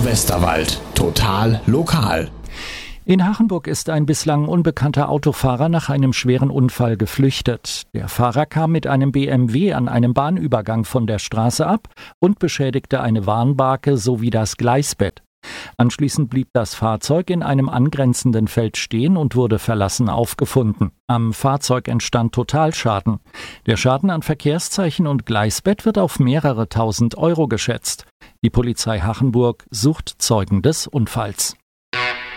Westerwald. Total lokal. In Hachenburg ist ein bislang unbekannter Autofahrer nach einem schweren Unfall geflüchtet. Der Fahrer kam mit einem BMW an einem Bahnübergang von der Straße ab und beschädigte eine Warnbarke sowie das Gleisbett. Anschließend blieb das Fahrzeug in einem angrenzenden Feld stehen und wurde verlassen aufgefunden. Am Fahrzeug entstand Totalschaden. Der Schaden an Verkehrszeichen und Gleisbett wird auf mehrere tausend Euro geschätzt. Die Polizei Hachenburg sucht Zeugen des Unfalls.